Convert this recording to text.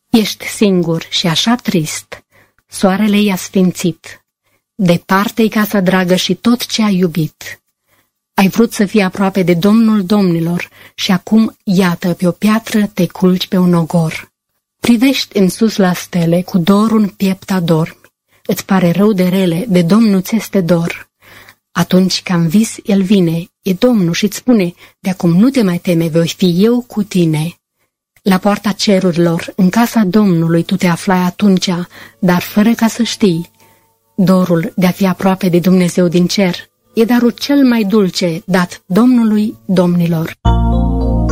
Ești singur și așa trist, soarele i-a sfințit, departe-i casa dragă și tot ce ai iubit. Ai vrut să fii aproape de Domnul domnilor și acum, iată, pe o piatră te culci pe un ogor. Privești în sus la stele, cu dorul în piept adormi, îți pare rău de rele, de Domnul ți-este dor. Atunci ca în vis el vine, e Domnul și-ți spune, de acum nu te mai teme, voi fi eu cu tine. La poarta cerurilor, în casa Domnului tu te aflai atunci, dar fără ca să știi. Dorul de a fi aproape de Dumnezeu din cer e darul cel mai dulce dat Domnului domnilor.